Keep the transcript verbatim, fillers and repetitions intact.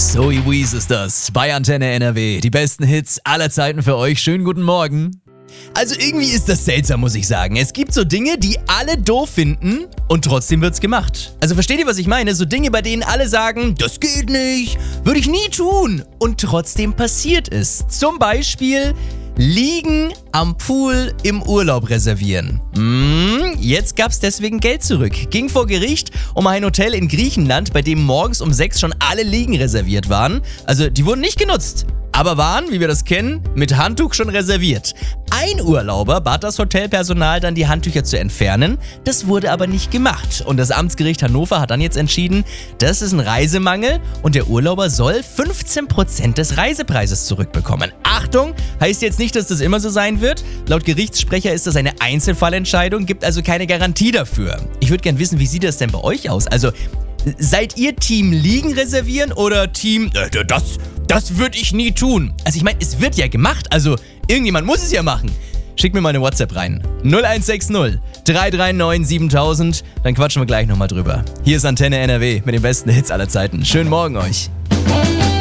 Zoe Wees ist das, bei Antenne N R W. Die besten Hits aller Zeiten für euch. Schönen guten Morgen. Also irgendwie ist das seltsam, muss ich sagen. Es gibt so Dinge, die alle doof finden und trotzdem wird's gemacht. Also versteht ihr, was ich meine? So Dinge, bei denen alle sagen, das geht nicht, würde ich nie tun und trotzdem passiert es. Zum Beispiel Liegen am Pool im Urlaub reservieren. Hm, jetzt gab's deswegen Geld zurück. Ging vor Gericht um ein Hotel in Griechenland, bei dem morgens um sechs schon alle Liegen reserviert waren. Also die wurden nicht genutzt, aber waren, wie wir das kennen, mit Handtuch schon reserviert. Ein Urlauber bat das Hotelpersonal dann, die Handtücher zu entfernen. Das wurde aber nicht gemacht. Und das Amtsgericht Hannover hat dann jetzt entschieden, das ist ein Reisemangel und der Urlauber soll fünfzehn Prozent des Reisepreises zurückbekommen. Achtung, heißt jetzt nicht, dass das immer so sein wird. Laut Gerichtssprecher ist das eine Einzelfallentscheidung, gibt also keine Garantie dafür. Ich würde gern wissen, wie sieht das denn bei euch aus? Also, seid ihr Team Liegen reservieren oder Team, äh, das, das würde ich nie tun? Also ich meine, es wird ja gemacht, also irgendjemand muss es ja machen. Schickt mir mal eine WhatsApp rein. null eins sechs null, drei drei neun, siebentausend, dann quatschen wir gleich nochmal drüber. Hier ist Antenne N R W mit den besten Hits aller Zeiten. Schönen Morgen euch.